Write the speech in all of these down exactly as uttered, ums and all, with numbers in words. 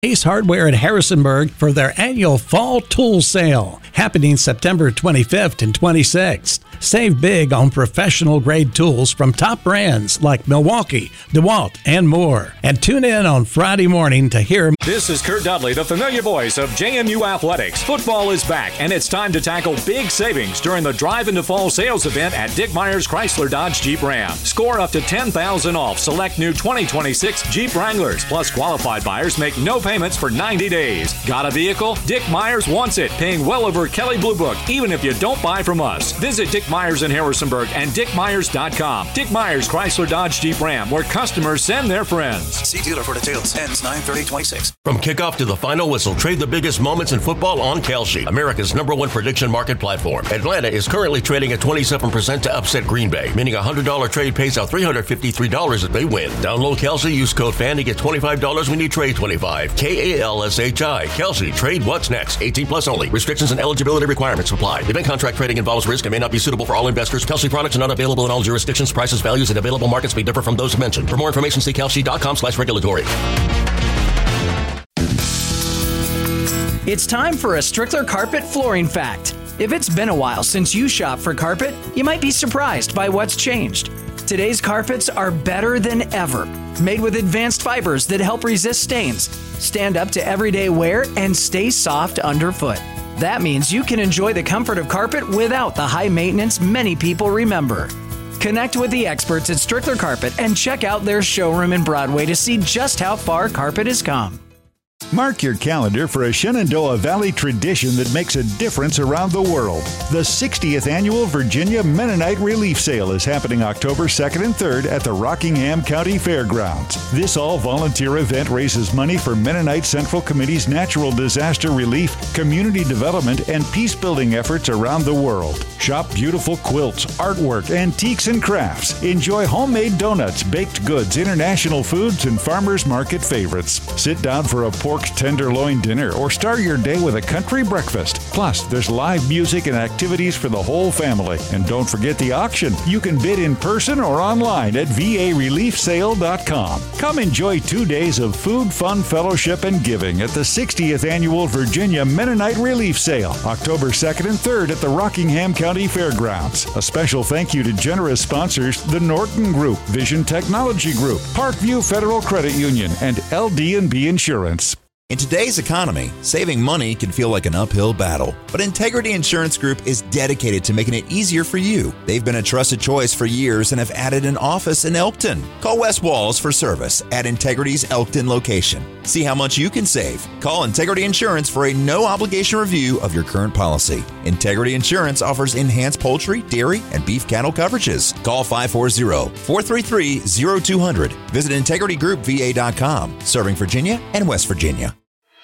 Ace Hardware at Harrisonburg for their annual Fall Tool Sale, happening September twenty-fifth and twenty-sixth. Save big on professional-grade tools from top brands like Milwaukee, DeWalt, and more. And tune in on Friday morning to hear. This is Kurt Dudley, the familiar voice of J M U Athletics. Football is back, and it's time to tackle big savings during the Drive into Fall sales event at Dick Myers Chrysler Dodge Jeep Ram. Score up to ten thousand dollars off select new twenty twenty-six Jeep Wranglers, plus qualified buyers make no payments for ninety days. Got a vehicle? Dick Myers wants it, paying well over Kelley Blue Book, even if you don't buy from us. Visit Dick Myers in Harrisonburg and dick myers dot com. Dick Myers Chrysler Dodge Jeep Ram, where customers send their friends. See dealer for details. Ends nine thirty twenty-six. From kickoff to the final whistle, trade the biggest moments in football on Kalshi, America's number one prediction market platform. Atlanta is currently trading at twenty-seven percent to upset Green Bay, meaning a one hundred dollars trade pays out three hundred fifty-three dollars if they win. Download Kalshi, use code F A N to get twenty-five dollars when you trade twenty-five. K A L S H I. Kalshi. Trade what's next. eighteen plus only. Restrictions and eligibility requirements apply. Event contract trading involves risk and may not be suitable for all investors. Kalshi products are not available in all jurisdictions. Prices, values, and available markets may differ from those mentioned. For more information, see kalshi dot com slash regulatory. It's time for a Strickler Carpet Flooring Fact. If it's been a while since you shopped for carpet, you might be surprised by what's changed. Today's carpets are better than ever, made with advanced fibers that help resist stains, stand up to everyday wear, and stay soft underfoot. That means you can enjoy the comfort of carpet without the high maintenance many people remember. Connect with the experts at Strickler Carpet and check out their showroom in Broadway to see just how far carpet has come. Mark your calendar for a Shenandoah Valley tradition that makes a difference around the world. The sixtieth Annual Virginia Mennonite Relief Sale is happening October second and third at the Rockingham County Fairgrounds. This all-volunteer event raises money for Mennonite Central Committee's natural disaster relief, community development, and peace-building efforts around the world. Shop beautiful quilts, artwork, antiques, and crafts. Enjoy homemade donuts, baked goods, international foods, and farmers market favorites. Sit down for a pork tenderloin dinner or start your day with a country breakfast. Plus, there's live music and activities for the whole family. And don't forget the auction. You can bid in person or online at v a relief sale dot com. Come enjoy two days of food, fun, fellowship, and giving at the sixtieth Annual Virginia Mennonite Relief Sale, October second and third at the Rockingham County Fairgrounds. A special thank you to generous sponsors, the Norton Group, Vision Technology Group, Parkview Federal Credit Union, and L D and B Insurance. In today's economy, saving money can feel like an uphill battle, but Integrity Insurance Group is dedicated to making it easier for you. They've been a trusted choice for years and have added an office in Elkton. Call Wes Walls for service at Integrity's Elkton location. See how much you can save. Call Integrity Insurance for a no-obligation review of your current policy. Integrity Insurance offers enhanced poultry, dairy, and beef cattle coverages. Call five four zero, four three three, zero two zero zero. Visit integrity group v a dot com, serving Virginia and West Virginia.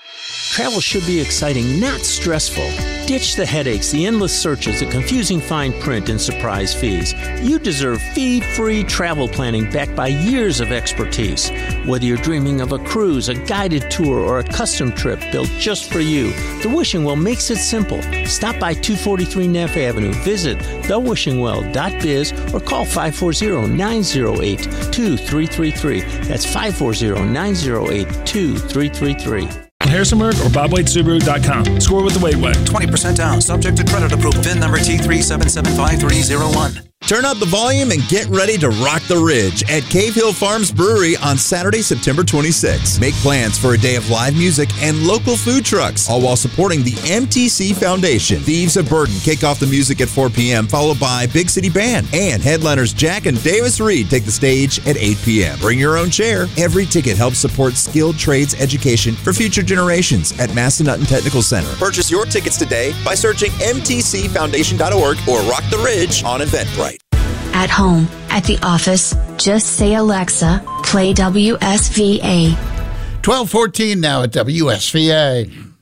Travel should be exciting, not stressful. Ditch the headaches, the endless searches, the confusing fine print, and surprise fees. You deserve fee-free travel planning backed by years of expertise. Whether you're dreaming of a cruise, a guided tour, or a custom trip built just for you, The Wishing Well makes it simple. Stop by two forty-three Neff Avenue, visit the wishing well dot biz, or call five four zero, nine zero eight, two three three three. That's five four zero, nine zero eight, two three three three. Harrisonburg or bob wade subaru dot com. Score with the Waitway. twenty percent down, subject to credit approval. V I N number T three seven seven five three zero one. Turn up the volume and get ready to rock the ridge at Cave Hill Farms Brewery on Saturday, September twenty-sixth. Make plans for a day of live music and local food trucks, all while supporting the M T C Foundation. Thieves of Burden kick off the music at four p.m., followed by Big City Band. And headliners Jack and Davis Reed take the stage at eight p.m. Bring your own chair. Every ticket helps support skilled trades education for future generations at Massanutten Technical Center. Purchase your tickets today by searching m t c foundation dot org or Rock the Ridge on Eventbrite. At home, at the office, just say, Alexa, play W S V A. twelve fourteen now at W S V A.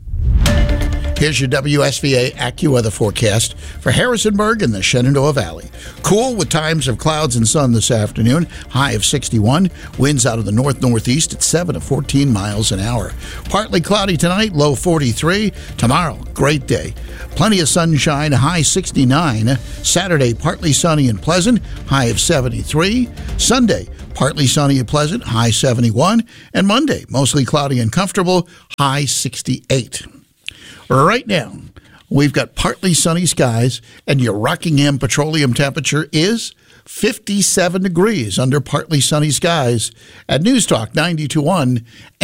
Here's your W S V A AccuWeather forecast for Harrisonburg and the Shenandoah Valley. Cool with times of clouds and sun this afternoon. High of sixty-one. Winds out of the north-northeast at seven to fourteen miles an hour. Partly cloudy tonight, low forty-three. Tomorrow, great day. Plenty of sunshine, high sixty-nine. Saturday, partly sunny and pleasant, high of seventy-three. Sunday, partly sunny and pleasant, high seventy-one. And Monday, mostly cloudy and comfortable, high sixty-eight. Right now, we've got partly sunny skies, and your Rockingham Petroleum temperature is fifty-seven degrees under partly sunny skies at News Talk ninety-two point one.